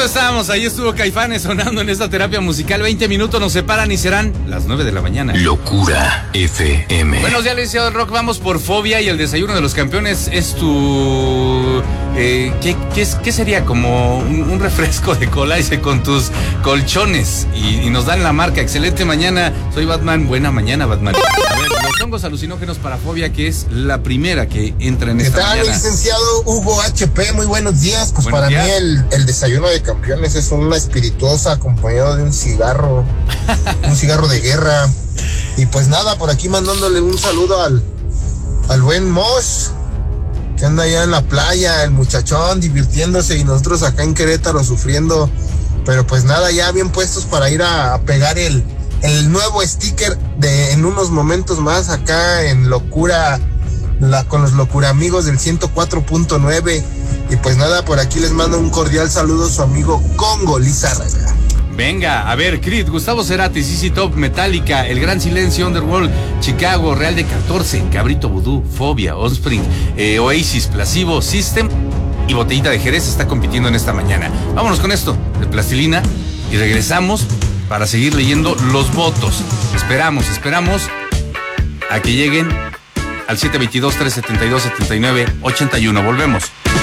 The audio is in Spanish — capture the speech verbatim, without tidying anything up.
eso estábamos, ahí estuvo Caifanes sonando en esta terapia musical. veinte minutos nos separan y serán las nueve de la mañana. Locura F M. Buenos días, licenciado del rock. Vamos por Fobia y el desayuno de los campeones es tu... Eh, ¿qué, qué, es, ¿Qué sería? Como un, un refresco de cola, dice, con tus colchones. Y, y nos dan la marca. Excelente mañana. Soy Batman. Buena mañana, Batman. A ver, los hongos alucinógenos para Fobia, que es la primera que entra en esta mañana. ¿Qué tal, licenciado Hugo H P? Muy buenos días. Pues Buenos para días. mí el, el desayuno de campeones es una espirituosa acompañado de un cigarro, un cigarro de guerra. Y pues nada, por aquí mandándole un saludo al, al buen Mosh, que anda allá en la playa, el muchachón divirtiéndose y nosotros acá en Querétaro sufriendo. Pero pues nada, ya bien puestos para ir a, a pegar el, el nuevo sticker de en unos momentos más acá en Locura, la, con los Locura amigos del ciento cuatro punto nueve. Y pues nada, por aquí les mando un cordial saludo a su amigo Congo Lizárraga. Venga, a ver, Creed, Gustavo Cerati, C C Top, Metallica, El Gran Silencio, Underworld, Chicago, Real de catorce, Cabrito Vudú, Fobia, Offspring, eh, Oasis, Placebo, System y Botellita de Jerez está compitiendo en esta mañana. Vámonos con esto de Plastilina y regresamos para seguir leyendo los votos. Esperamos, esperamos a que lleguen al siete dos dos, tres siete dos, siete nueve ocho uno. Volvemos.